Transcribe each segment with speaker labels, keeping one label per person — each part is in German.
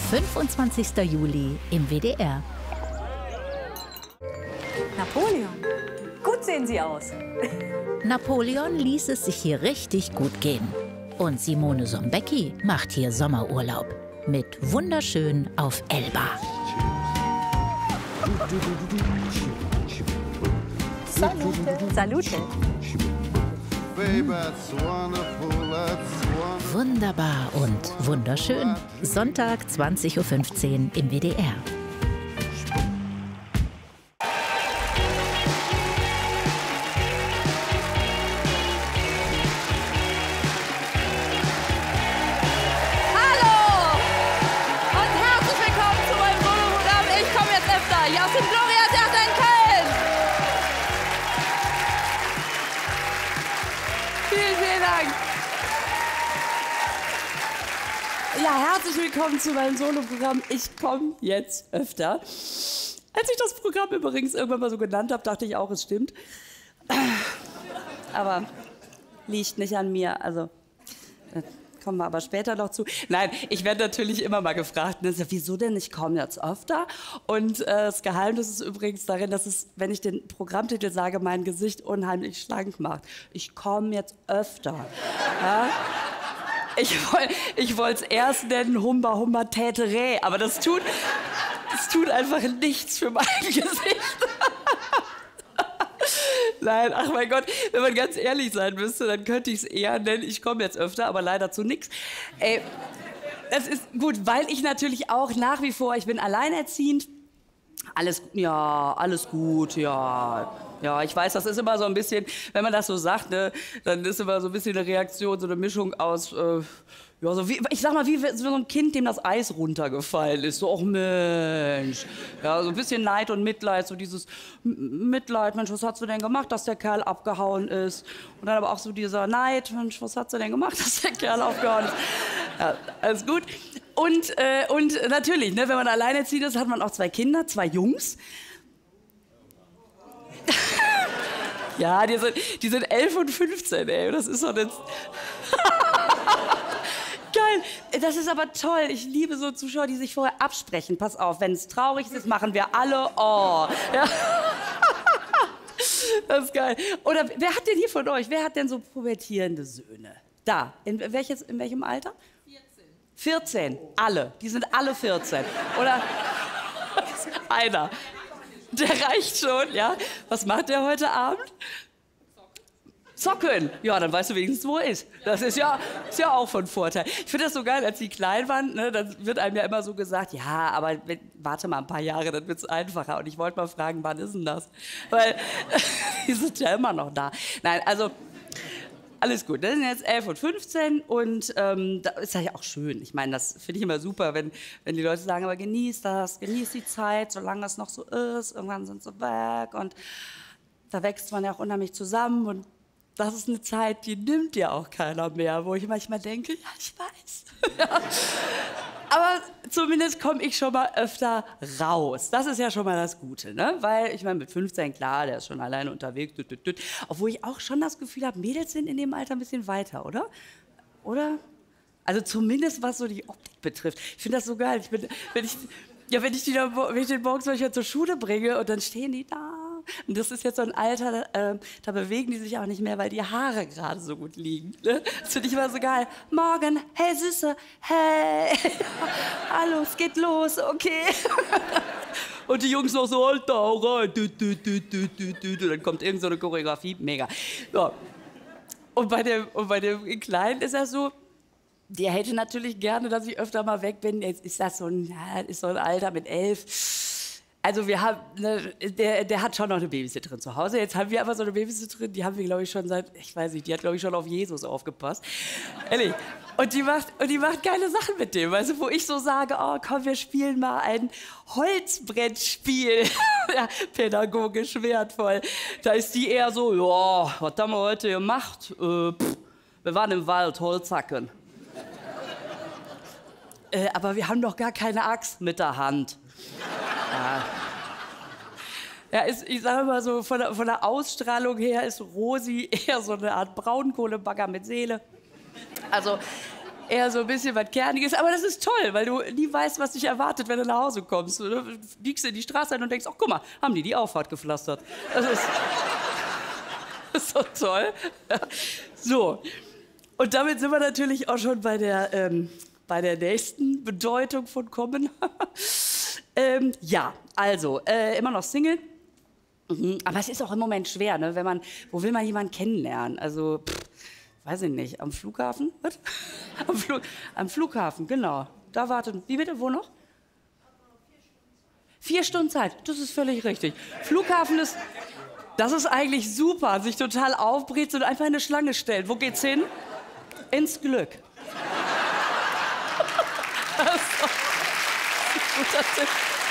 Speaker 1: 25. Juli im WDR.
Speaker 2: Napoleon, gut sehen Sie aus.
Speaker 1: Napoleon ließ es sich hier richtig gut gehen. Und Simone Sombecki macht hier Sommerurlaub. Mit Wunderschön auf Elba.
Speaker 2: Salute. Salute.
Speaker 1: Wunderbar und wunderschön. Sonntag 20:15 Uhr im WDR.
Speaker 3: Ja, herzlich willkommen zu meinem Soloprogramm. Ich komme jetzt öfter. Als ich das Programm übrigens irgendwann mal so genannt habe, dachte ich auch, es stimmt. Aber liegt nicht an mir. Also, da kommen wir aber später noch zu. Nein, ich werde natürlich immer mal gefragt, ne, wieso denn, ich komme jetzt öfter? Und das Geheimnis ist übrigens darin, dass es, wenn ich den Programmtitel sage, mein Gesicht unheimlich schlank macht. Ich komme jetzt öfter. Ja? Ich wollte es erst nennen, Humba Humba Täterä, aber das tut einfach nichts für mein Gesicht. Nein, ach mein Gott, wenn man ganz ehrlich sein müsste, dann könnte ich es eher nennen, ich komme jetzt öfter, aber leider zu nichts. Das ist gut, weil ich natürlich auch nach wie vor, ich bin alleinerziehend. Alles gut, ja. Ja, ich weiß, das ist immer so ein bisschen, wenn man das so sagt, ne, dann ist immer so ein bisschen eine Reaktion, so eine Mischung aus, ja, so wie, ich sag mal, wie so ein Kind, dem das Eis runtergefallen ist. So, ach Mensch. Ja, so ein bisschen Neid und Mitleid, so dieses Mitleid, Mensch, was hast du denn gemacht, dass der Kerl abgehauen ist? Und dann aber auch so dieser Neid, Mensch, was hast du denn gemacht, dass der Kerl abgehauen ist? Ja, alles gut. Und natürlich, ne, wenn man alleinerziehend ist, hat man auch 2 Kinder, 2 Jungs. Ja, die sind 11 und 15, ey. Das ist doch jetzt... Geil. Das ist aber toll. Ich liebe so Zuschauer, die sich vorher absprechen. Pass auf, wenn es traurig ist, machen wir alle Oh. Ja. Das ist geil. Oder wer hat denn hier von euch, wer hat denn so pubertierende Söhne? Da. In welchem Alter? 14. Alle. Die sind alle 14. Oder einer. Der reicht schon, ja? Was macht der heute Abend? Zocken. Ja, dann weißt du wenigstens, wo er ist. Das ist ja auch von Vorteil. Ich finde das so geil, als die klein waren, ne, dann wird einem ja immer so gesagt, ja, aber warte mal ein paar Jahre, dann wird es einfacher. Und ich wollte mal fragen, wann ist denn das? Weil die sind ja immer noch da. Nein, also... Alles gut, das sind jetzt 11 und 15 und da ist das ja auch schön. Ich meine, das finde ich immer super, wenn die Leute sagen, aber genieß das, genieß die Zeit, solange es noch so ist. Irgendwann sind sie weg und da wächst man ja auch unheimlich zusammen und das ist eine Zeit, die nimmt ja auch keiner mehr, wo ich manchmal denke, ja, ich weiß. Ja. Aber zumindest komme ich schon mal öfter raus. Das ist ja schon mal das Gute, ne? Weil, ich meine, mit 15, klar, der ist schon alleine unterwegs. Obwohl ich auch schon das Gefühl habe, Mädels sind in dem Alter ein bisschen weiter, oder? Oder? Also zumindest, was so die Optik betrifft. Ich finde das so geil. Wenn ich den morgens zur Schule bringe und dann stehen die da. Und das ist jetzt so ein Alter, da bewegen die sich auch nicht mehr, weil die Haare gerade so gut liegen. Ne? Das finde ich immer so geil. Morgen, hey Süße, hey, hallo, es geht los, okay. Und die Jungs noch so, Alter, hau rein. Und dann kommt irgend so eine Choreografie, mega. So. Und bei dem Kleinen ist das so, der hätte natürlich gerne, dass ich öfter mal weg bin. Jetzt ist das so ein Alter mit 11. Also wir haben, ne, der hat schon noch eine Babysitterin zu Hause. Jetzt haben wir aber so eine Babysitterin, die haben wir, glaube ich, schon seit, ich weiß nicht, die hat, glaube ich, schon auf Jesus aufgepasst. Ehrlich. Und die macht geile Sachen mit dem, weißt du, wo ich so sage, oh komm, wir spielen mal ein Holzbrettspiel. Ja, pädagogisch wertvoll. Da ist die eher so, ja, was haben wir heute gemacht? Wir waren im Wald, Holz hacken. Aber wir haben doch gar keine Axt mit der Hand. Ja, ich sage mal so, von der Ausstrahlung her ist Rosi eher so eine Art Braunkohlebagger mit Seele. Also, eher so ein bisschen was Kerniges. Aber das ist toll, weil du nie weißt, was dich erwartet, wenn du nach Hause kommst. Du biegst in die Straße ein und denkst, ach guck mal, haben die Auffahrt gepflastert. Das ist so toll. So, und damit sind wir natürlich auch schon bei der nächsten Bedeutung von kommen. Ja, also, immer noch Single. Aber es ist auch im Moment schwer, ne? Wo will man jemanden kennenlernen? Also, weiß ich nicht, am Flughafen? Was? Am Flughafen, genau. Da wartet, wie bitte, wo noch? 4 Stunden Zeit, das ist völlig richtig. Flughafen das ist eigentlich super, sich total aufbrezt und einfach in eine Schlange stellt. Wo geht's hin? Ins Glück. Guter Tipp.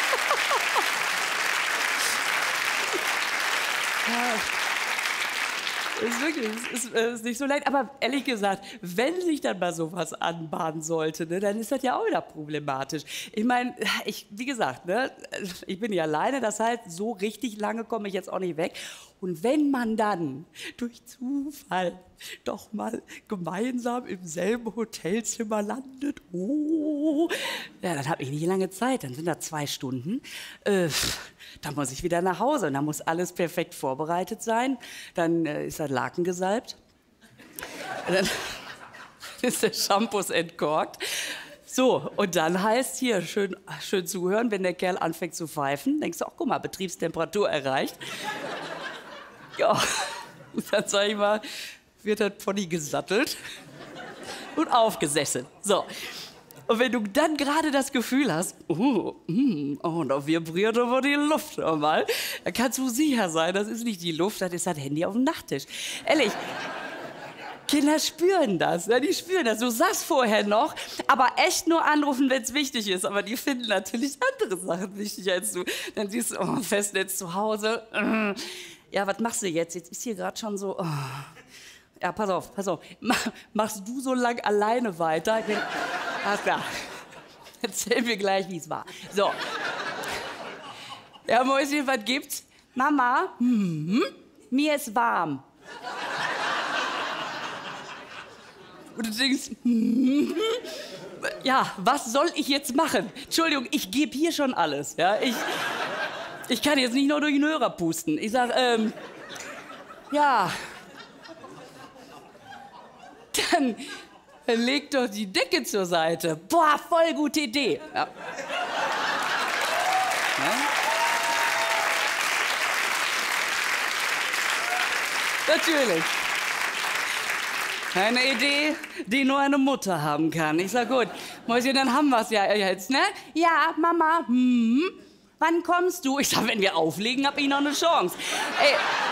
Speaker 3: Ja. Ist wirklich, ist nicht so leicht. Aber ehrlich gesagt, wenn sich dann mal sowas anbahnen sollte, ne, dann ist das ja auch wieder problematisch. Ich meine, wie gesagt, ne, ich bin ja alleine, das heißt, so richtig lange komme ich jetzt auch nicht weg. Und wenn man dann durch Zufall doch mal gemeinsam im selben Hotelzimmer landet, oh, ja, dann habe ich nicht lange Zeit, dann sind da 2 Stunden. Dann muss ich wieder nach Hause und dann muss alles perfekt vorbereitet sein. Dann ist der Laken gesalbt. Dann ist der Shampoo entkorkt. So, und dann heißt hier, schön zuhören, wenn der Kerl anfängt zu pfeifen, denkst du, ach guck mal, Betriebstemperatur erreicht. Ja, und dann sag ich mal, wird der Pony gesattelt und aufgesessen. So. Und wenn du dann gerade das Gefühl hast, da vibriert aber die Luft nochmal, dann kannst du sicher sein, das ist nicht die Luft, das ist das Handy auf dem Nachttisch. Ehrlich, Kinder spüren das, ne? Die spüren das. Du sagst vorher noch, aber echt nur anrufen, wenn es wichtig ist. Aber die finden natürlich andere Sachen wichtiger als du. Dann siehst du, oh, Festnetz zu Hause. Ja, was machst du jetzt? Jetzt ist hier gerade schon so... Oh. Ja, pass auf. Machst du so lang alleine weiter? Alles klar. Erzähl mir gleich, wie es war. So. Ja, Mäuschen, was gibt's? Mama, mir ist warm. Und du denkst, ja, was soll ich jetzt machen? Entschuldigung, ich gebe hier schon alles. Ja? Ich kann jetzt nicht nur durch den Hörer pusten. Ich sag, ja... Dann leg doch die Decke zur Seite. Boah, voll gute Idee. Ja. Natürlich. Eine Idee, die nur eine Mutter haben kann. Ich sag, gut, Mäuschen, dann haben wir's ja jetzt, ne? Ja, Mama, wann kommst du? Ich sag, wenn wir auflegen, hab ich noch eine Chance. Ey.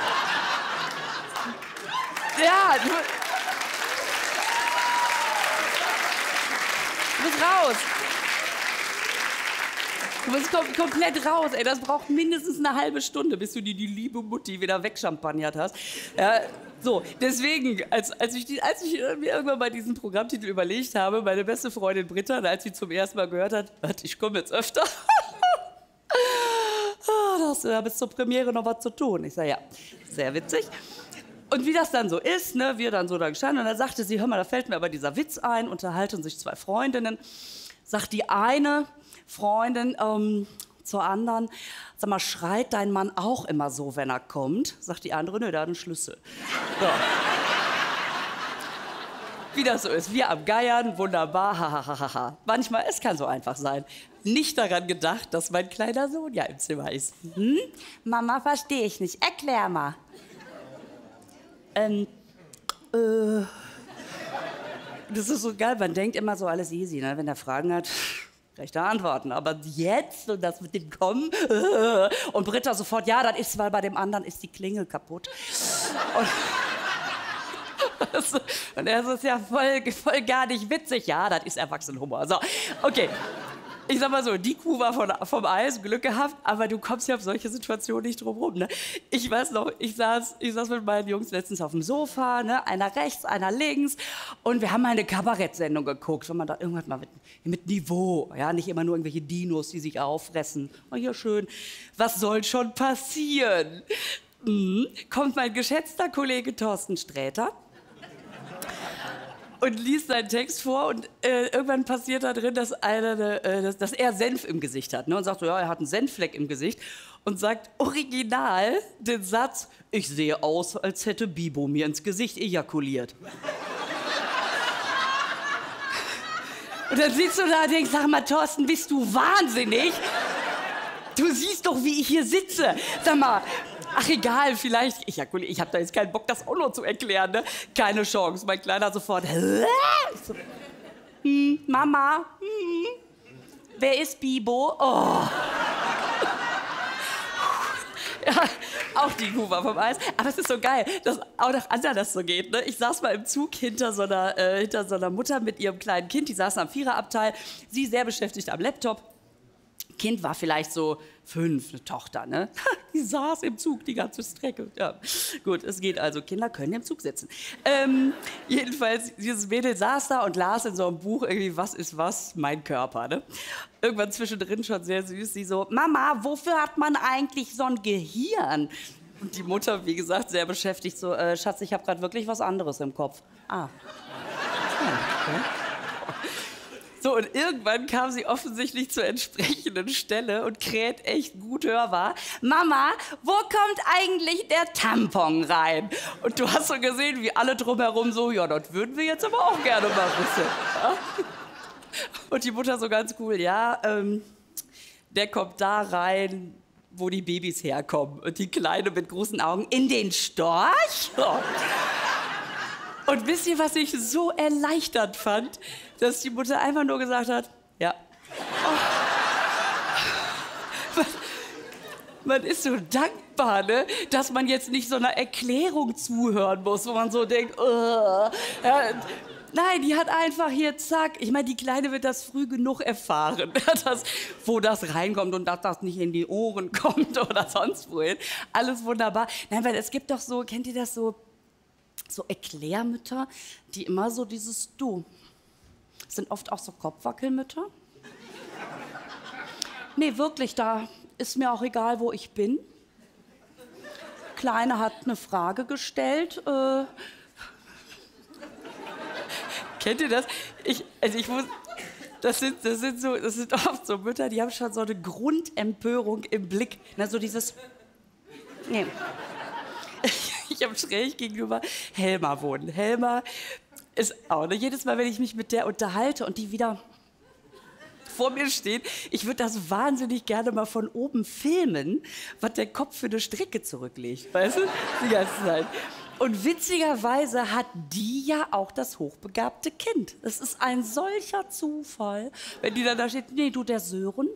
Speaker 3: Ja, du bist raus. Du bist komplett raus, ey. Das braucht mindestens eine halbe Stunde, bis du die liebe Mutti wieder wegchampagnert hast. Ja, so, deswegen, als ich mir irgendwann mal diesen Programmtitel überlegt habe, meine beste Freundin Britta, als sie zum ersten Mal gehört hat, ich komme jetzt öfter, da bis zur Premiere noch was zu tun. Ich sage, ja, sehr witzig. Und wie das dann so ist, ne, wir dann so da gestanden, und dann sagte sie, hör mal, da fällt mir aber dieser Witz ein, unterhalten sich 2 Freundinnen, sagt die eine Freundin zur anderen, sag mal, schreit dein Mann auch immer so, wenn er kommt? Sagt die andere, nö, der hat einen Schlüssel. So. Wie das so ist, wir am Geiern, wunderbar, hahaha. Manchmal, es kann so einfach sein. Nicht daran gedacht, dass mein kleiner Sohn ja im Zimmer ist. Mama, verstehe ich nicht, erklär mal. Das ist so geil, man denkt immer so alles easy, ne? Wenn er Fragen hat, kann ich da antworten. Aber jetzt und das mit dem Kommen und Britta sofort, ja, das ist, weil bei dem anderen ist die Klingel kaputt. Und er ist ja voll gar nicht witzig. Ja, das ist Erwachsenenhumor. So, okay. Ich sag mal so, die Kuh war vom Eis, Glück gehabt, aber du kommst ja auf solche Situationen nicht drum rum, ne? Ich weiß noch, ich saß mit meinen Jungs letztens auf dem Sofa, ne? Einer rechts, einer links, und wir haben mal eine Kabarettsendung geguckt, wenn man da irgendwas mal mit Niveau, ja, nicht immer nur irgendwelche Dinos, die sich auffressen. Oh, hier schön, was soll schon passieren? Kommt mein geschätzter Kollege Thorsten Sträter und liest seinen Text vor und irgendwann passiert da drin, dass dass er Senf im Gesicht hat, ne? Und sagt so, ja, er hat einen Senffleck im Gesicht und sagt original den Satz, ich sehe aus, als hätte Bibo mir ins Gesicht ejakuliert. Und dann sitzt du da und denkst, sag mal, Thorsten, bist du wahnsinnig? Du siehst doch, wie ich hier sitze. Sag mal, ach egal, vielleicht, ich habe da jetzt keinen Bock, das auch noch zu erklären, ne? Keine Chance. Mein Kleiner sofort, so, Mama, wer ist Bibo? Oh. Ja, auch die Kuh war vom Eis. Aber es ist so geil, dass auch nach anderen das so geht. Ne? Ich saß mal im Zug hinter so einer Mutter mit ihrem kleinen Kind. Die saßen am Viererabteil. Sie sehr beschäftigt am Laptop. Kind war vielleicht so 5, eine Tochter, ne? Die saß im Zug die ganze Strecke. Ja, gut, es geht also. Kinder können im Zug sitzen. Jedenfalls, dieses Mädel saß da und las in so einem Buch irgendwie, was ist was? Mein Körper, ne? Irgendwann zwischendrin schon sehr süß, sie so, Mama, wofür hat man eigentlich so ein Gehirn? Und die Mutter, wie gesagt, sehr beschäftigt, so, Schatz, ich habe gerade wirklich was anderes im Kopf. Ah. Okay. So, und irgendwann kam sie offensichtlich zur entsprechenden Stelle und kräht echt gut hörbar. Mama, wo kommt eigentlich der Tampon rein? Und du hast so gesehen, wie alle drumherum so, ja, das würden wir jetzt aber auch gerne mal wissen. Ja? Und die Mutter so ganz cool, ja, der kommt da rein, wo die Babys herkommen. Und die Kleine mit großen Augen, in den Storch? Ja. Und wisst ihr, was ich so erleichternd fand? Dass die Mutter einfach nur gesagt hat, ja. Oh. Man ist so dankbar, ne? Dass man jetzt nicht so einer Erklärung zuhören muss, wo man so denkt, ja. Nein, die hat einfach hier, zack. Ich meine, die Kleine wird das früh genug erfahren, wo das reinkommt und dass das nicht in die Ohren kommt oder sonst wohin. Alles wunderbar. Nein, weil es gibt doch so, kennt ihr das so Erklärmütter, die immer so dieses Du. Das sind oft auch so Kopfwackelmütter. Nee, wirklich, da ist mir auch egal, wo ich bin. Kleine hat eine Frage gestellt. Kennt ihr das? Das sind oft so Mütter, die haben schon so eine Grundempörung im Blick. Na, so dieses. Nee. Ich habe schräg gegenüber Helma wohnen. Helma ist auch, ne? Jedes Mal, wenn ich mich mit der unterhalte und die wieder vor mir steht, ich würde das wahnsinnig gerne mal von oben filmen, was der Kopf für eine Strecke zurücklegt, weißt du? Die ganze Zeit. Und witzigerweise hat die ja auch das hochbegabte Kind. Es ist ein solcher Zufall, wenn die dann da steht, nee, du, der Sören.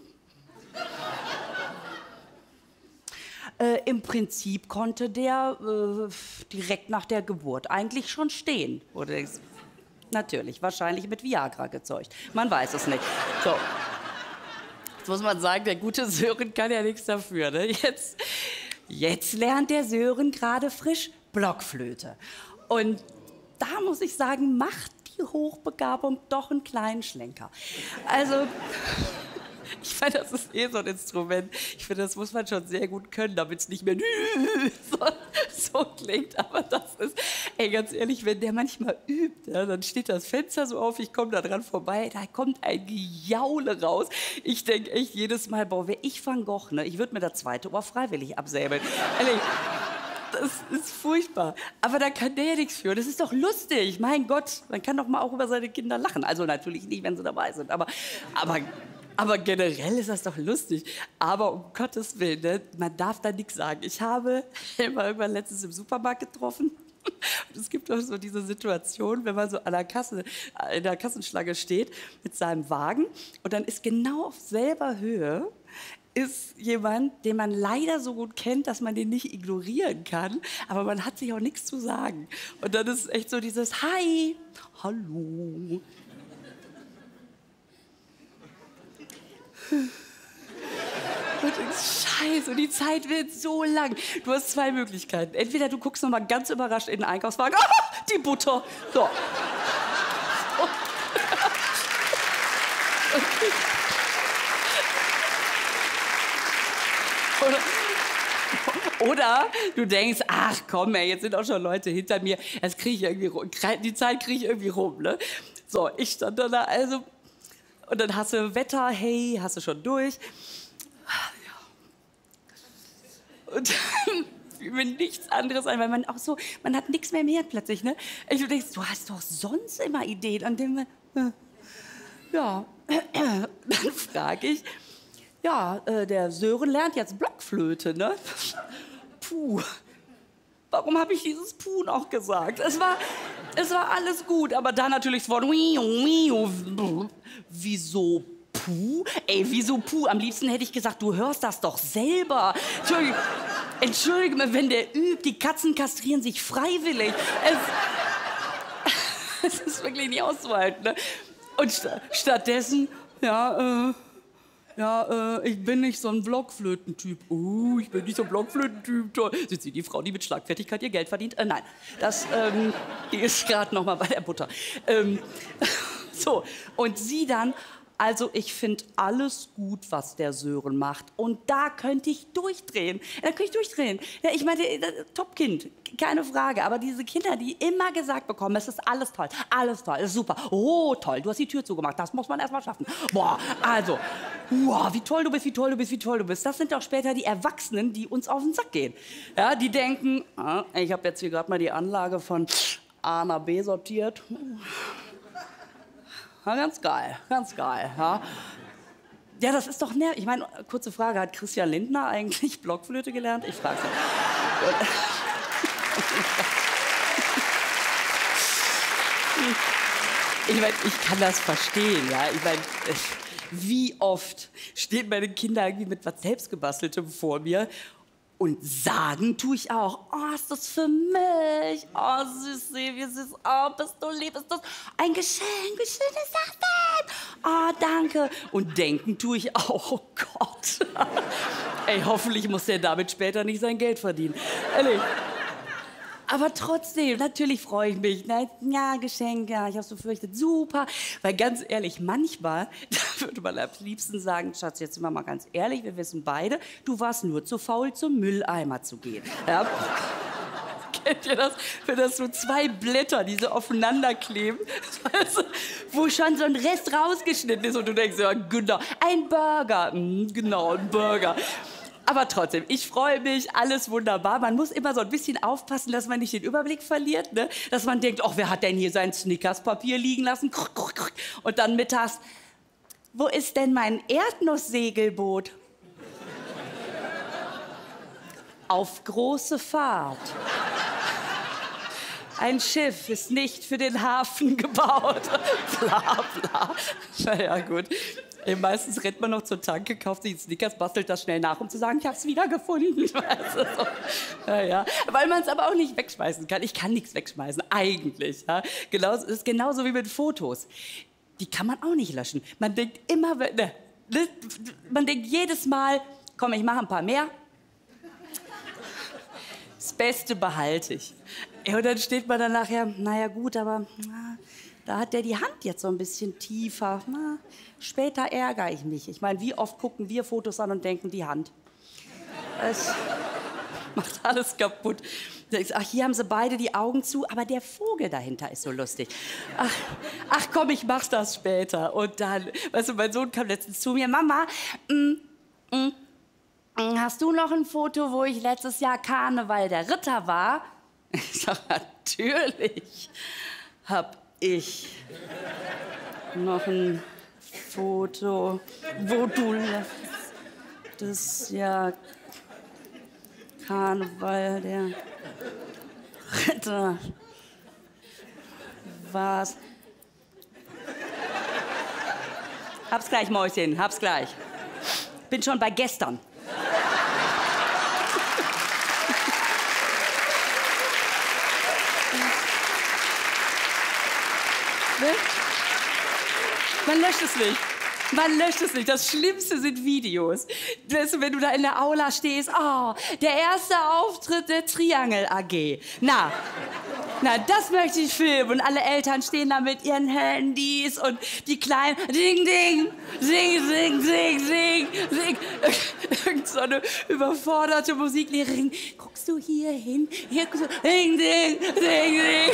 Speaker 3: Im Prinzip konnte der direkt nach der Geburt eigentlich schon stehen. Oder natürlich, wahrscheinlich mit Viagra gezeugt. Man weiß es nicht. So. Jetzt muss man sagen, der gute Sören kann ja nichts dafür. Ne? Jetzt lernt der Sören gerade frisch Blockflöte. Und da muss ich sagen, macht die Hochbegabung doch einen kleinen Schlenker. Also... Ich finde, das ist so ein Instrument. Ich finde, das muss man schon sehr gut können, damit es nicht mehr so klingt. Aber das ist, ey, ganz ehrlich, wenn der manchmal übt, ja, dann steht das Fenster so auf, ich komme da dran vorbei, da kommt ein Gejaule raus. Ich denke echt jedes Mal, boah, wäre ich Van Gogh, ne? Ich würde mir das zweite Ohr freiwillig absäbeln. Ehrlich, das ist furchtbar. Aber da kann der ja nichts für. Das ist doch lustig. Mein Gott, man kann doch mal auch über seine Kinder lachen. Also natürlich nicht, wenn sie dabei sind, aber generell ist das doch lustig. Aber um Gottes Willen, ne, man darf da nichts sagen. Ich habe Helma irgendwann letztens im Supermarkt getroffen. Und es gibt auch so diese Situation, wenn man so an der Kasse, in der Kassenschlange steht mit seinem Wagen und dann ist genau auf selber Höhe ist jemand, den man leider so gut kennt, dass man den nicht ignorieren kann, aber man hat sich auch nichts zu sagen. Und dann ist echt so dieses Hi, hallo. Und Scheiße, die Zeit wird so lang. Du hast zwei Möglichkeiten. Entweder du guckst noch mal ganz überrascht in den Einkaufswagen. Ah, die Butter. So. Okay. Oder du denkst, ach komm, ey, jetzt sind auch schon Leute hinter mir, das kriege ich irgendwie rum, die Zeit kriege ich irgendwie rum, ne? So, ich stand da also, und dann hast du Wetter, hey, hast du schon durch. Und dann fiel mir nichts anderes ein, weil man auch so, man hat nichts mehr plötzlich, ne? Ich denke, du hast doch sonst immer Ideen, an denen man, ja, dann frage ich, ja, der Sören lernt jetzt Blockflöte, ne? Puh, warum habe ich dieses Puh noch gesagt? Es war alles gut, aber dann natürlich das Wort wieso Puh? Ey, wieso Puh? Am liebsten hätte ich gesagt, du hörst das doch selber. Entschuldige mal, wenn der übt, die Katzen kastrieren sich freiwillig. Es ist wirklich nicht auszuhalten, ne? Und stattdessen, ja, ich bin nicht so ein Blockflötentyp. Ich bin nicht so ein Blockflötentyp. Toll. Sind Sie die Frau, die mit Schlagfertigkeit ihr Geld verdient? Nein, die ist gerade noch mal bei der Butter. So, und sie dann, also ich finde alles gut, was der Sören macht. Und da könnte ich durchdrehen. Ja, ich meine, Top-Kind, keine Frage. Aber diese Kinder, die immer gesagt bekommen, es ist alles toll, es ist super. Oh, toll, du hast die Tür zugemacht, das muss man erst mal schaffen. Boah, also, wow, wie toll du bist. Das sind doch später die Erwachsenen, die uns auf den Sack gehen. Ja, die denken, ich habe jetzt hier gerade mal die Anlage von A nach B sortiert. Ja, ganz geil, ja. Ja, das ist doch nervig. Ich meine, kurze Frage, hat Christian Lindner eigentlich Blockflöte gelernt? Ich frage Sie. Ich meine, ich kann das verstehen, ja. Ich meine, wie oft stehen meine Kinder irgendwie mit was Selbstgebasteltem vor mir und sagen tue ich auch, oh, ist das für mich? Oh, Süße, wie süß, oh, bist du lieb, ist das ein Geschenk, wie schön ist das denn? Oh, danke. Und denken tue ich auch, oh Gott. Ey, hoffentlich muss der damit später nicht sein Geld verdienen. Ehrlich. Aber trotzdem, natürlich freue ich mich. Ja, Geschenk, ja, ich hab's befürchtet, super. Weil ganz ehrlich, manchmal, da würde man am liebsten sagen, Schatz, jetzt sind wir mal ganz ehrlich, wir wissen beide, du warst nur zu faul, zum Mülleimer zu gehen. Ja. Kennt ihr das? Wenn das so zwei Blätter, die so aufeinander kleben, also, wo schon so ein Rest rausgeschnitten ist und du denkst, ja, genau, ein Burger, genau, ein Burger. Aber trotzdem, ich freue mich, alles wunderbar. Man muss immer so ein bisschen aufpassen, dass man nicht den Überblick verliert, ne? Dass man denkt, ach, wer hat denn hier sein Snickers-Papier liegen lassen? Und dann mittags, wo ist denn mein Erdnusssegelboot? Auf große Fahrt. Ein Schiff ist nicht für den Hafen gebaut. Bla, bla. Naja, gut. Meistens rennt man noch zur Tanke, kauft sich Snickers, bastelt das schnell nach, um zu sagen, ich hab's wiedergefunden. Also so. Ja. Weil man es aber auch nicht wegschmeißen kann. Ich kann nichts wegschmeißen, eigentlich. Ja. Das ist genauso wie mit Fotos. Die kann man auch nicht löschen. Man denkt immer, man denkt jedes Mal, komm, ich mache ein paar mehr. Das Beste behalte ich. Und dann steht man dann nachher, naja gut, aber da hat der die Hand jetzt so ein bisschen tiefer. Später ärgere ich mich. Ich meine, wie oft gucken wir Fotos an und denken, die Hand. Es macht alles kaputt. Ach, hier haben sie beide die Augen zu, aber der Vogel dahinter ist so lustig. Ach komm, ich mach das später. Und dann, weißt du, mein Sohn kam letztens zu mir, Mama, hast du noch ein Foto, wo ich letztes Jahr Karneval der Ritter war? Ich sag, natürlich hab ich noch ein Foto, wo du letztes Jahr Karneval der Ritter warst. Hab's gleich, Mäuschen, hab's gleich. Bin schon bei gestern. Man löscht es nicht. Man löscht es nicht. Das Schlimmste sind Videos. Weißt du, wenn du da in der Aula stehst, oh, der erste Auftritt der Triangel AG. Na, das möchte ich filmen. Und alle Eltern stehen da mit ihren Handys und die Kleinen, ding, ding, sing, sing, sing, sing, sing. Irgend so eine überforderte Musiklehrerin. Guckst du hier hin? Hier guckst du. Ding, ding, ding, ding.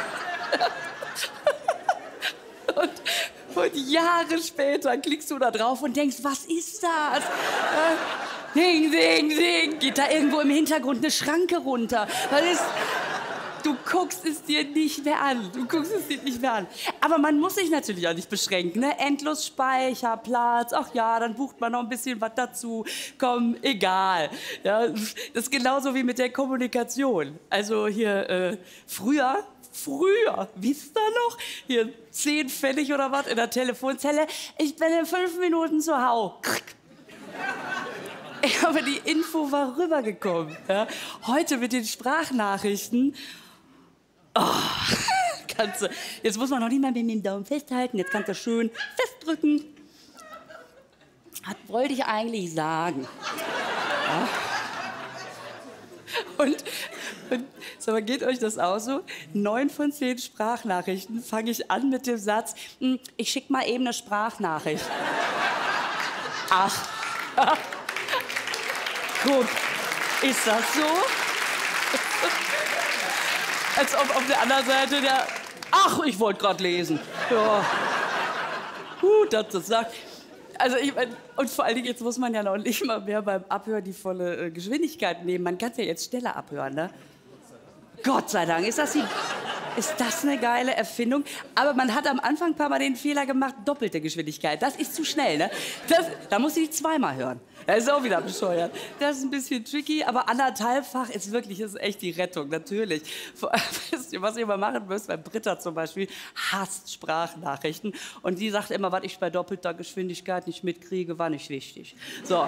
Speaker 3: Und Jahre später klickst du da drauf und denkst, was ist das? Ding, ding, ding. Geht da irgendwo im Hintergrund eine Schranke runter? Was ist... Du guckst es dir nicht mehr an. Du guckst es dir nicht mehr an. Aber man muss sich natürlich auch nicht beschränken. Ne? Endlos Speicherplatz. Ach ja, dann bucht man noch ein bisschen was dazu. Komm, egal. Ja, das ist genauso wie mit der Kommunikation. Also hier früher, wisst ihr noch? Hier 10 Pfennig oder was in der Telefonzelle. Ich bin in 5 Minuten zu Hause. Aber die Info war rübergekommen. Ja? Heute mit den Sprachnachrichten. Oh, kannst du, jetzt muss man noch nicht mal mit dem Daumen festhalten. Jetzt kannst du schön festdrücken. Was wollte ich eigentlich sagen? Ja. Und sag mal, geht euch das auch so? 9 von 10 Sprachnachrichten fange ich an mit dem Satz, ich schick mal eben eine Sprachnachricht. Ach. Guck, ist das so? Als ob auf der anderen Seite der... Ach, ich wollte gerade lesen. Ja. Dass das sagt. Also ich mein, und vor allen Dingen, jetzt muss man ja noch nicht mal mehr beim Abhören die volle Geschwindigkeit nehmen. Man kann es ja jetzt schneller abhören, ne? Gott sei Dank, ist das eine geile Erfindung. Aber man hat am Anfang ein paar Mal den Fehler gemacht, doppelte Geschwindigkeit. Das ist zu schnell, ne? Da muss ich 2-mal hören. Das ist auch wieder bescheuert. Das ist ein bisschen tricky, aber 1,5-fach ist echt die Rettung, natürlich. Wisst ihr, was ihr mal machen müsst? Bei Britta zum Beispiel hasst Sprachnachrichten. Und die sagt immer, was ich bei doppelter Geschwindigkeit nicht mitkriege, war nicht wichtig. So.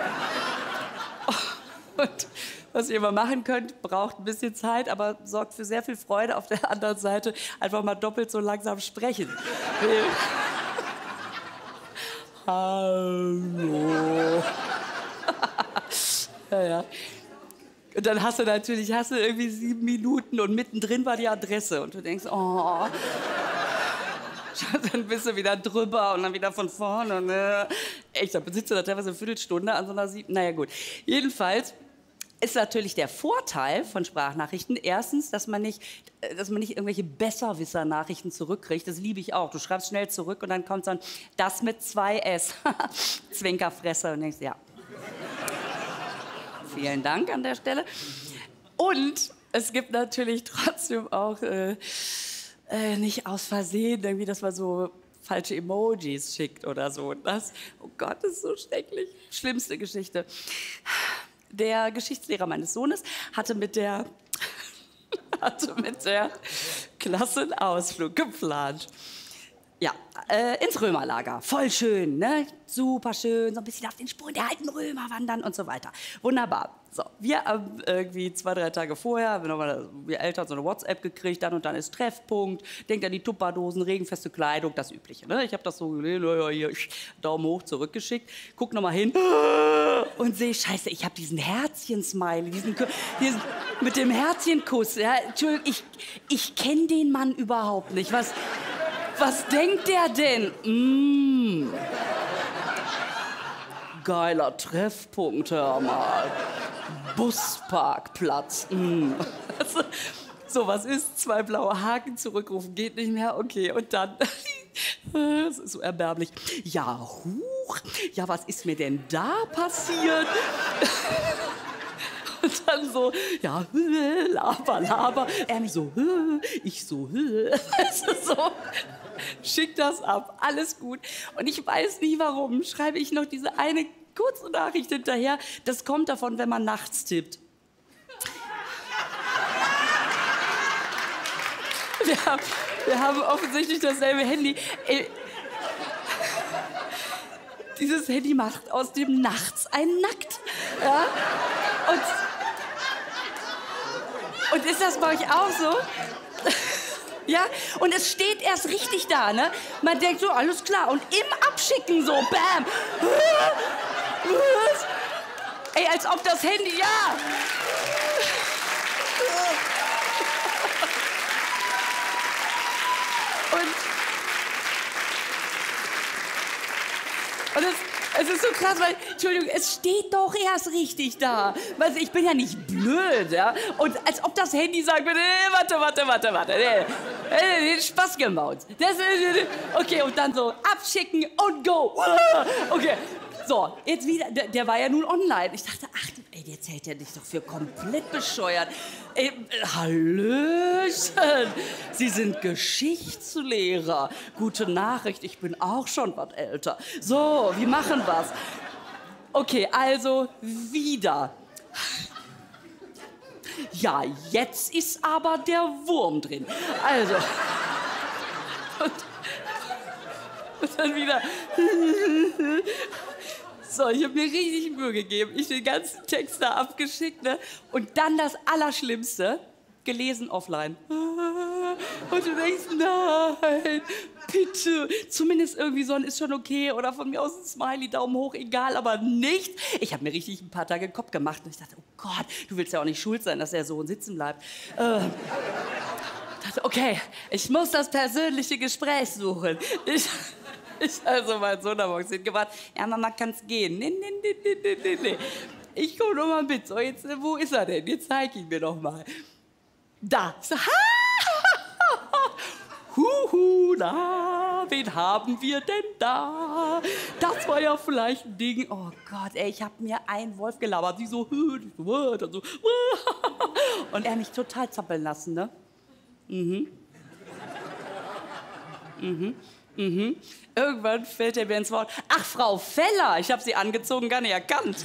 Speaker 3: Und was ihr immer machen könnt, braucht ein bisschen Zeit, aber sorgt für sehr viel Freude auf der anderen Seite. Einfach mal doppelt so langsam sprechen. Hallo. Ja. Und dann hast du irgendwie 7 Minuten und mittendrin war die Adresse. Und du denkst, oh. Dann bist du wieder drüber und dann wieder von vorne. Ne? Echt, da sitzt du da teilweise eine Viertelstunde an so einer 7. Naja, gut. Jedenfalls ist natürlich der Vorteil von Sprachnachrichten erstens, dass man nicht irgendwelche Besserwisser-Nachrichten zurückkriegt. Das liebe ich auch. Du schreibst schnell zurück und dann kommt dann das mit 2 S. Zwinkerfresse und denkst, ja. Vielen Dank an der Stelle. Und es gibt natürlich trotzdem auch nicht aus Versehen irgendwie, dass man so falsche Emojis schickt oder so. Oh Gott, das ist so schrecklich. Schlimmste Geschichte. Der Geschichtslehrer meines Sohnes hatte mit der Klasse einen Ausflug geplant. Ja, ins Römerlager. Voll schön, ne? Super schön, so ein bisschen auf den Spuren der alten Römer wandern und so weiter. Wunderbar. So, wir haben irgendwie 2, 3 Tage vorher, wir Eltern so eine WhatsApp gekriegt, dann und dann ist Treffpunkt, denkt an die Tupperdosen, regenfeste Kleidung, das Übliche. Ne? Ich habe das so gelesen, hier, Daumen hoch zurückgeschickt, guck nochmal hin und sehe, scheiße, ich habe diesen Herzchen-Smiley, diesen mit dem Herzchenkuss. Ja, Entschuldigung, ich kenne den Mann überhaupt nicht. Was denkt der denn? Geiler Treffpunkt, hör mal. Busparkplatz. So, was ist? 2 blaue Haken zurückrufen, geht nicht mehr. Okay, und dann... Das ist so erbärmlich. Ja, huch. Ja, was ist mir denn da passiert? Und dann so, ja, laber. Er mich so, ich so, weißt du, so. Schick das ab, alles gut. Und ich weiß nicht warum, schreibe ich noch diese eine kurze Nachricht hinterher. Das kommt davon, wenn man nachts tippt. Wir haben offensichtlich dasselbe Handy. Dieses Handy macht aus dem Nachts ein Nackt. Ja? Und ist das bei euch auch so? Ja, und es steht erst richtig da, ne? Man denkt so, alles klar. Und im Abschicken so, bam. Ey, als ob das Handy, ja. Und Es ist so krass, weil, Entschuldigung, es steht doch erst richtig da. Weißt du, ich bin ja nicht blöd, ja? Und als ob das Handy sagt, warte. Den Spaß gemacht. Okay, und dann so abschicken und go. Okay. So, jetzt wieder, der war ja nun online. Ich dachte, ach, ey, jetzt hält er dich doch für komplett bescheuert. Ey, Hallöchen, Sie sind Geschichtslehrer. Gute Nachricht, ich bin auch schon was älter. So, wir machen was. Okay, also wieder. Ja, jetzt ist aber der Wurm drin. Also. Und dann wieder. So, ich habe mir richtig Mühe gegeben. Ich den ganzen Text da abgeschickt, ne? Und dann das Allerschlimmste, gelesen offline. Und du denkst, nein, bitte. Zumindest irgendwie so ein ist schon okay oder von mir aus ein Smiley, Daumen hoch, egal, aber nichts. Ich habe mir richtig ein paar Tage Kopf gemacht und ich dachte, oh Gott, du willst ja auch nicht schuld sein, dass er so sitzen bleibt. Dachte, okay, ich muss das persönliche Gespräch suchen. Ich also meinen Sohn am Morgen hingebracht. Ja, Mama, kann's gehen. Nee. Ich komm noch mal mit. So, jetzt, wo ist er denn? Jetzt zeig ihn mir doch mal. Da. So, Huhu, na, wen haben wir denn da? Das war ja vielleicht ein Ding. Oh Gott, ey, ich hab mir einen Wolf gelabert. Sie so, dann so. Und er mich total zappeln lassen, ne? Irgendwann fällt er mir ins Wort. Ach, Frau Feller, ich habe Sie angezogen, gar nicht erkannt.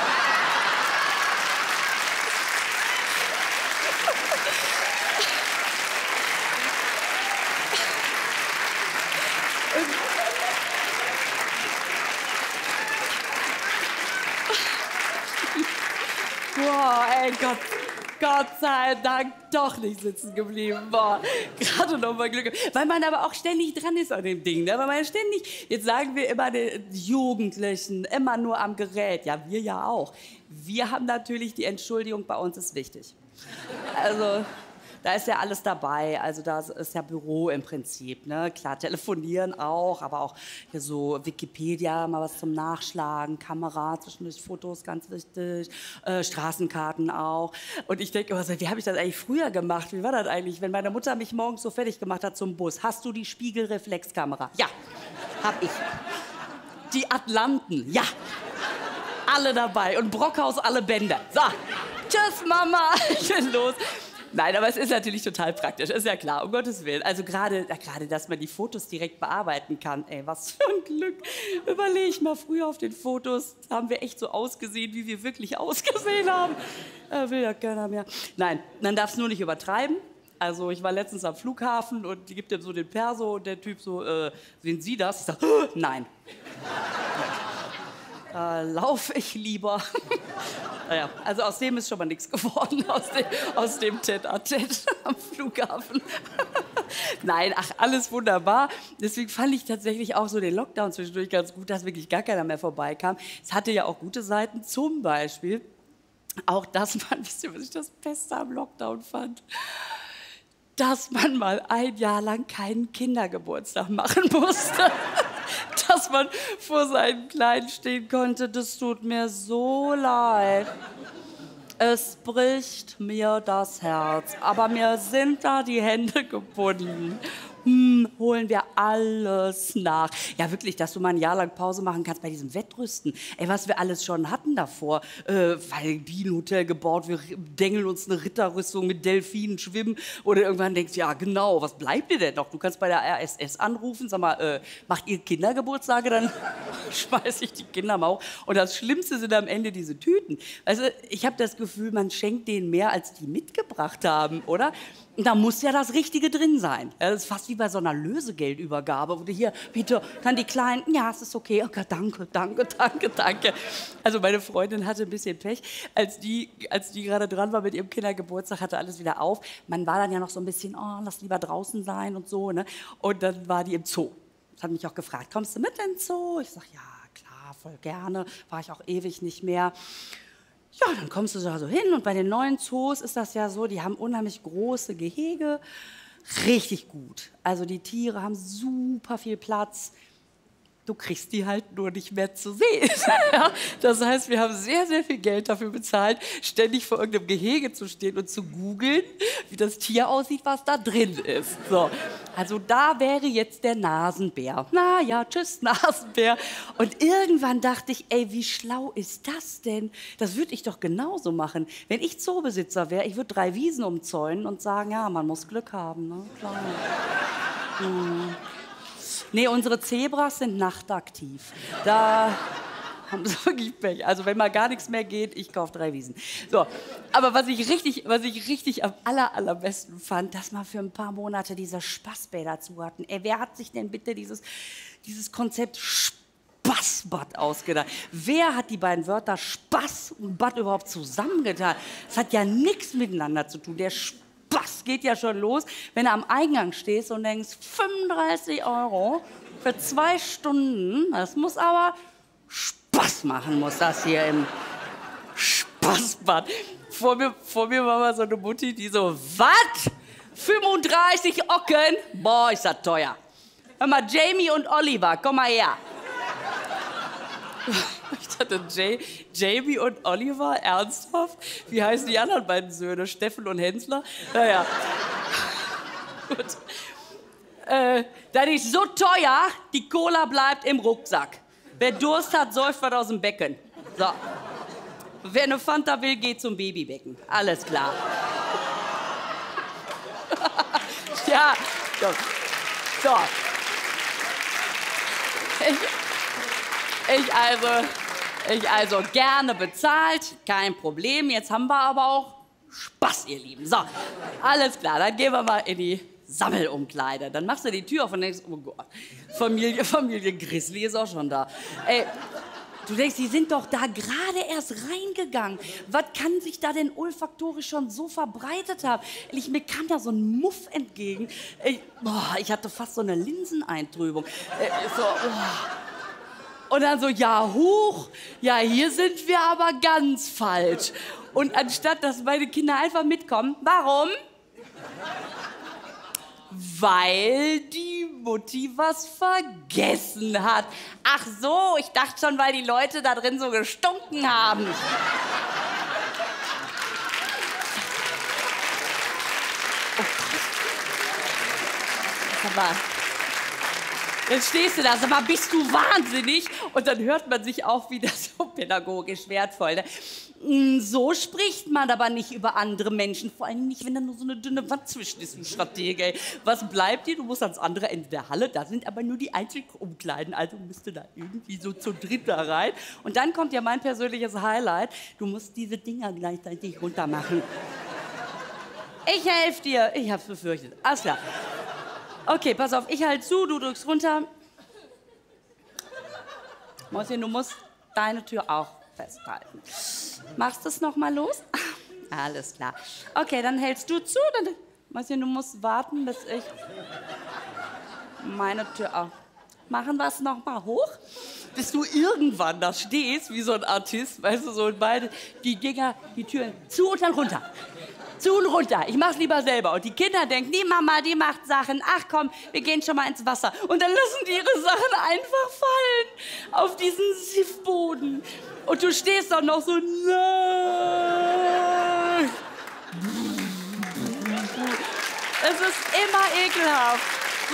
Speaker 3: Boah, ey, Gott sei Dank doch nicht sitzen geblieben. Boah, gerade noch mal Glück. Weil man aber auch ständig dran ist an dem Ding. Ne? Weil man ständig, jetzt sagen wir immer den Jugendlichen, immer nur am Gerät. Ja, wir ja auch. Wir haben natürlich die Entschuldigung, bei uns ist wichtig. Also, da ist ja alles dabei. Also da ist ja Büro im Prinzip. Ne? Klar, telefonieren auch, aber auch hier so Wikipedia, mal was zum Nachschlagen, Kamera, zwischendurch Fotos, ganz wichtig, Straßenkarten auch. Und ich denke immer so, wie habe ich das eigentlich früher gemacht? Wie war das eigentlich, wenn meine Mutter mich morgens so fertig gemacht hat zum Bus? Hast du die Spiegelreflexkamera? Ja, hab ich. Die Atlanten? Ja. Alle dabei. Und Brockhaus alle Bänder. So, tschüss Mama, ich bin los. Nein, aber es ist natürlich total praktisch, ist ja klar, um Gottes Willen. Also gerade, dass man die Fotos direkt bearbeiten kann. Ey, was für ein Glück. Überleg mal, früher auf den Fotos haben wir echt so ausgesehen, wie wir wirklich ausgesehen haben. Will ja keiner mehr. Nein, man darf es nur nicht übertreiben. Also ich war letztens am Flughafen und die gibt ihm so den Perso und der Typ so, sehen Sie das? Ich sag, nein. Da laufe ich lieber. Naja, also aus dem ist schon mal nichts geworden, aus dem Tête-à-Tête am Flughafen. Nein, ach, alles wunderbar. Deswegen fand ich tatsächlich auch so den Lockdown zwischendurch ganz gut, dass wirklich gar keiner mehr vorbeikam. Es hatte ja auch gute Seiten, zum Beispiel auch, dass man, wisst ihr, was ich das Beste am Lockdown fand? Dass man mal ein Jahr lang keinen Kindergeburtstag machen musste. Dass man vor seinen Kleinen stehen konnte, das tut mir so leid. Es bricht mir das Herz, aber mir sind da die Hände gebunden. Holen wir alles nach. Ja, wirklich, dass du mal ein Jahr lang Pause machen kannst bei diesem Wettrüsten. Ey, was wir alles schon hatten davor. Bienenhotel gebaut, wir dengeln uns eine Ritterrüstung mit Delfinen schwimmen. Oder irgendwann denkst du, ja genau, was bleibt dir denn noch? Du kannst bei der RSS anrufen, sag mal, macht ihr Kindergeburtstage? Dann schmeiß ich die Kinder mal hoch. Und das Schlimmste sind am Ende diese Tüten. Also ich habe das Gefühl, man schenkt denen mehr, als die mitgebracht haben, oder? Und da muss ja das Richtige drin sein. Das ist fast wie bei so einer Lösegeldübergabe, wo du hier, bitte, dann die Kleinen, ja, es ist okay, okay, danke. Also meine Freundin hatte ein bisschen Pech, als die gerade dran war mit ihrem Kindergeburtstag, hatte alles wieder auf. Man war dann ja noch so ein bisschen, oh, lass lieber draußen sein und so, ne? Und dann war die im Zoo. Das hat mich auch gefragt, kommst du mit in den Zoo? Ich sag, ja, klar, voll gerne, war ich auch ewig nicht mehr. Ja, dann kommst du da so hin und bei den neuen Zoos ist das ja so, die haben unheimlich große Gehege, richtig gut. Also die Tiere haben super viel Platz. du kriegst die halt nur nicht mehr zu sehen. Ja, das heißt, wir haben sehr, sehr viel Geld dafür bezahlt, ständig vor irgendeinem Gehege zu stehen und zu googeln, wie das Tier aussieht, was da drin ist. So. Also da wäre jetzt der Nasenbär. Na ja, tschüss Nasenbär. Und irgendwann dachte ich, ey, wie schlau ist das denn? Das würde ich doch genauso machen. Wenn ich Zoobesitzer wäre, ich würde 3 Wiesen umzäunen und sagen, ja, man muss Glück haben. Ne? Klar. Nee, unsere Zebras sind nachtaktiv. Da haben sie wirklich Pech. Also wenn mal gar nichts mehr geht, ich kaufe 3 Wiesen. So, aber was ich richtig am allerbesten fand, dass wir für ein paar Monate diese Spaßbäder zu hatten. Ey, wer hat sich denn bitte dieses Konzept Spaßbad ausgedacht? Wer hat die beiden Wörter Spaß und Bad überhaupt zusammengetan? Das hat ja nichts miteinander zu tun. Der Spaß geht ja schon los, wenn du am Eingang stehst und denkst, 35 € für 2 Stunden, das muss aber Spaß machen, muss das hier im Spaßbad. Vor mir war mal so eine Mutti, die so, was? 35 Ocken? Boah, ist das teuer. Hör mal, Jamie und Oliver, komm mal her. Ich dachte, Jamie und Oliver, ernsthaft? Wie heißen die anderen beiden Söhne? Steffen und Hensler? Naja. Gut. Das ist so teuer, die Cola bleibt im Rucksack. Wer Durst hat, säuft was aus dem Becken. So. Wer eine Fanta will, geht zum Babybecken. Alles klar. Ja, so. Ich also gerne bezahlt, kein Problem. Jetzt haben wir aber auch Spaß, ihr Lieben. So, alles klar, dann gehen wir mal in die Sammelumkleide. Dann machst du die Tür auf und denkst, oh Gott, Familie Grizzly ist auch schon da. Ey, du denkst, die sind doch da gerade erst reingegangen. Was kann sich da denn olfaktorisch schon so verbreitet haben? Mir kam da so ein Muff entgegen. Ich hatte fast so eine Linseneintrübung. Und dann so, ja, huch, ja, hier sind wir aber ganz falsch. Und anstatt, dass meine Kinder einfach mitkommen, warum? Weil die Mutti was vergessen hat. Ach so, ich dachte schon, weil die Leute da drin so gestunken haben. Oh Gott. Aber jetzt stehst du da, sag mal, bist du wahnsinnig? Und dann hört man sich auch wieder so pädagogisch wertvoll. Ne? So spricht man aber nicht über andere Menschen, vor allem nicht, wenn da nur so eine dünne Wand zwischen ist, du Stratege. Ey. Was bleibt dir? Du musst ans andere Ende der Halle, da sind aber nur die Einzelumkleiden, also musst du da irgendwie so zu dritt da rein. Und dann kommt ja mein persönliches Highlight, du musst diese Dinger gleichzeitig runter machen. Ich helfe dir, ich hab's befürchtet. Alles klar. Okay, pass auf, ich halte zu, du drückst runter. Mäuschen, du musst deine Tür auch festhalten. Machst du es noch mal los? Alles klar. Okay, dann hältst du zu. Dann, Mäuschen, du musst warten, bis ich meine Tür auch. Machen wir es noch mal hoch, bis du irgendwann da stehst, wie so ein Artist, weißt du, so und beide, die Dinger, die Türen zu und dann runter. Zu und runter. Ich mach's lieber selber. Und die Kinder denken, die Mama, die macht Sachen. Ach komm, wir gehen schon mal ins Wasser. Und dann lassen die ihre Sachen einfach fallen auf diesen Siffboden. Und du stehst doch noch so, nein. Es ist immer ekelhaft. So,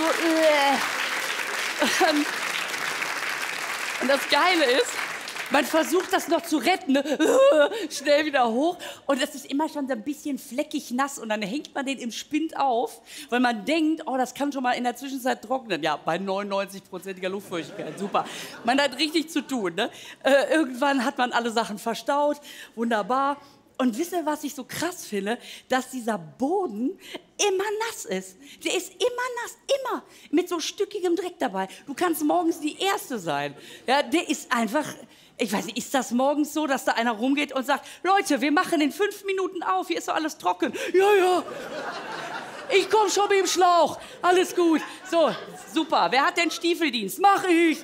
Speaker 3: Und das Geile ist, man versucht das noch zu retten, ne? Schnell wieder hoch. Und das ist immer schon so ein bisschen fleckig nass. Und dann hängt man den im Spind auf, weil man denkt, oh, das kann schon mal in der Zwischenzeit trocknen. Ja, bei 99%iger Luftfeuchtigkeit, super. Man hat richtig zu tun. Ne? Irgendwann hat man alle Sachen verstaut, wunderbar. Und wisst ihr, was ich so krass finde? Dass dieser Boden immer nass ist. Der ist immer nass, immer. Mit so stückigem Dreck dabei. Du kannst morgens die Erste sein. Ja, der ist einfach... Ich weiß nicht, ist das morgens so, dass da einer rumgeht und sagt, Leute, wir machen in 5 Minuten auf, hier ist doch alles trocken. Ja, ja. Ich komm schon mit dem Schlauch. Alles gut. So, super. Wer hat denn Stiefeldienst? Mach ich.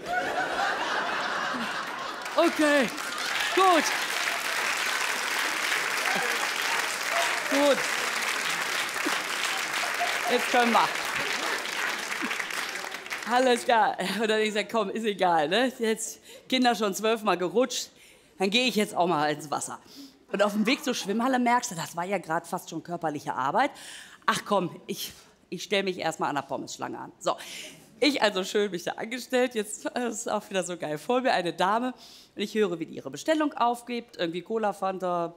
Speaker 3: Okay, gut. Gut. Jetzt können wir. Alles klar. Und dann hab ich gesagt, komm, ist egal, ne? Jetzt Kinder schon 12-mal gerutscht, dann gehe ich jetzt auch mal ins Wasser. Und auf dem Weg zur Schwimmhalle merkst du, das war ja gerade fast schon körperliche Arbeit. Ach komm, ich stelle mich erstmal an der Pommesschlange an. So, ich also schön mich da angestellt, jetzt ist auch wieder so geil. Vor mir eine Dame und ich höre, wie die ihre Bestellung aufgibt, irgendwie Cola, Fanta,